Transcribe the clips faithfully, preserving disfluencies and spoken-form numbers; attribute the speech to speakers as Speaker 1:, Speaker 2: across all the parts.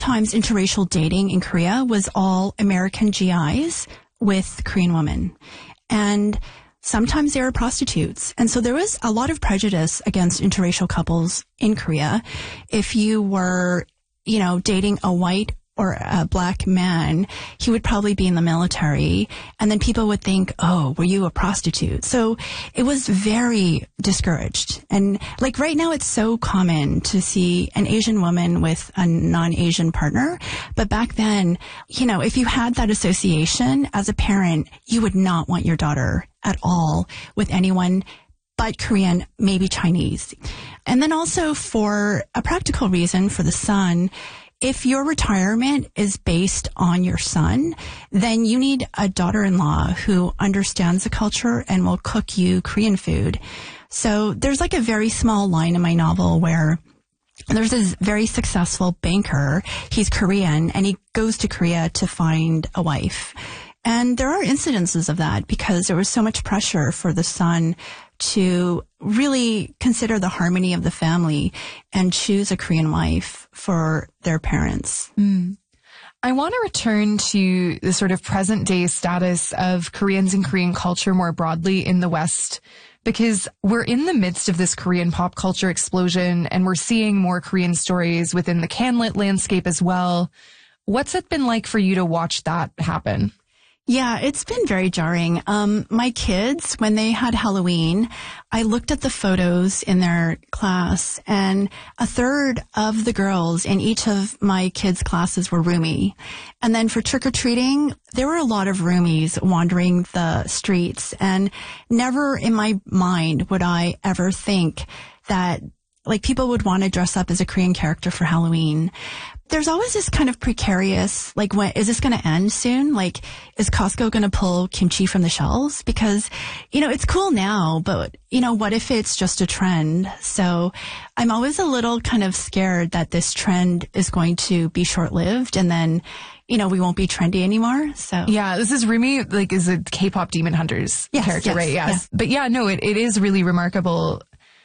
Speaker 1: times interracial dating in Korea was all American G Is with Korean women. And sometimes they were prostitutes. And so there was a lot of prejudice against interracial couples in Korea. If you were, you know, dating a white or a black man, he would probably be in the military. And then people would think, oh, were you a prostitute? So it was very discouraged. And like right now, it's so common to see an Asian woman with a non-Asian partner. But back then, you know, if you had that association as a parent, you would not want your daughter at all with anyone but Korean, maybe Chinese. And then also for a practical reason for the son, if your retirement is based on your son, then you need a daughter-in-law who understands the culture and will cook you Korean food. So there's like a very small line in my novel where there's this very successful banker. He's Korean, and he goes to Korea to find a wife. And there are incidences of that because there was so much pressure for the son to really consider the harmony of the family and choose a Korean wife for their parents.
Speaker 2: Mm. I want to return to the sort of present day status of Koreans and Korean culture more broadly in the West, because we're in the midst of this Korean pop culture explosion and we're seeing more Korean stories within the CanLit landscape as well. What's it been like for you to watch that happen?
Speaker 1: Yeah, it's been very jarring. Um, my kids, when they had Halloween, I looked at the photos in their class, and a third of the girls in each of my kids' classes were roomie. And then for trick-or-treating, there were a lot of roomies wandering the streets, and never in my mind would I ever think that like people would want to dress up as a Korean character for Halloween. There's always this kind of precarious, like, when is this going to end soon? Like, is Costco going to pull kimchi from the shelves? Because, you know, it's cool now, but, you know, what if it's just a trend? So I'm always a little kind of scared that this trend is going to be short-lived and then, you know, we won't be trendy anymore. So
Speaker 2: yeah, this is Rumi, like, is a K-pop Demon Hunters
Speaker 1: yes,
Speaker 2: character,
Speaker 1: yes,
Speaker 2: right? Yes.
Speaker 1: Yeah.
Speaker 2: But yeah, no, it, it is really remarkable.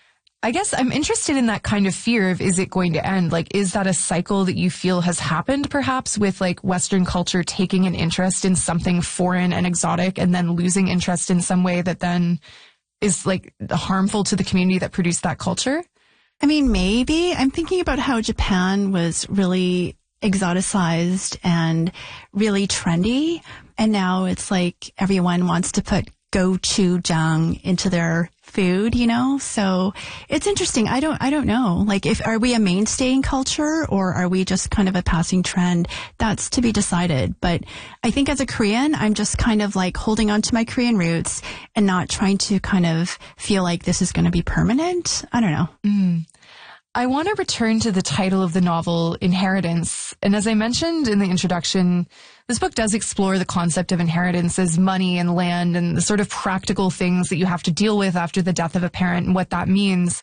Speaker 2: I guess I'm interested in that kind of fear of, is it going to end? Like, is that a cycle that you feel has happened perhaps with like Western culture taking an interest in something foreign and exotic and then losing interest in some way that then is like harmful to the community that produced that culture?
Speaker 1: I mean, maybe. I'm thinking about how Japan was really exoticized and really trendy. And now it's like everyone wants to put gochujang into their food, you know? So it's interesting. I don't, I don't know. Like, if, are we a mainstay in culture or are we just kind of a passing trend? That's to be decided. But I think as a Korean, I'm just kind of like holding on to my Korean roots and not trying to kind of feel like this is going to be permanent. I don't know.
Speaker 2: Mm. I want to return to the title of the novel, Inheritance. And as I mentioned in the introduction, this book does explore the concept of inheritance as money and land and the sort of practical things that you have to deal with after the death of a parent and what that means.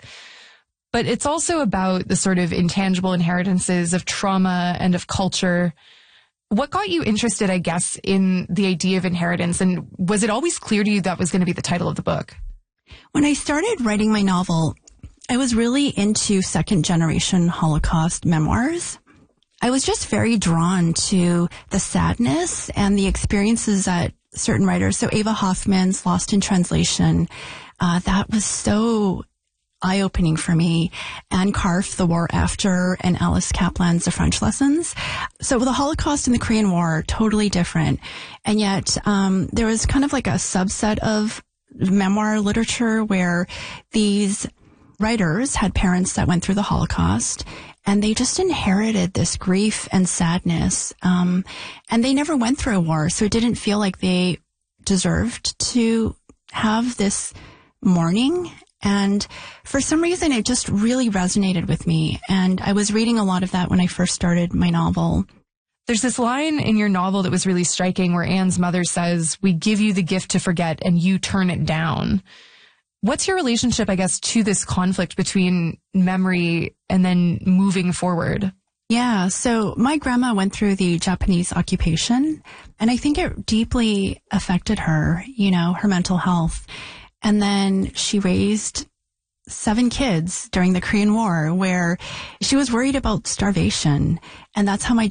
Speaker 2: But it's also about the sort of intangible inheritances of trauma and of culture. What got you interested, I guess, in the idea of inheritance? And was it always clear to you that was going to be the title of the book?
Speaker 1: When I started writing my novel, I was really into second generation Holocaust memoirs. I was just very drawn to the sadness and the experiences that certain writers, so Ava Hoffman's Lost in Translation, uh, that was so eye-opening for me. Anne Karf, The War After, and Alice Kaplan's The French Lessons. So the Holocaust and the Korean War, totally different. And yet um, there was kind of like a subset of memoir literature where these writers had parents that went through the Holocaust, and they just inherited this grief and sadness. Um, and they never went through a war, so it didn't feel like they deserved to have this mourning. And for some reason, it just really resonated with me. And I was reading a lot of that when I first started my novel.
Speaker 2: There's this line in your novel that was really striking where Anne's mother says, "We give you the gift to forget and you turn it down." What's your relationship, I guess, to this conflict between memory and then moving forward?
Speaker 1: Yeah, so my grandma went through the Japanese occupation, and I think it deeply affected her, you know, her mental health. And then she raised seven kids during the Korean War where she was worried about starvation. And that's how my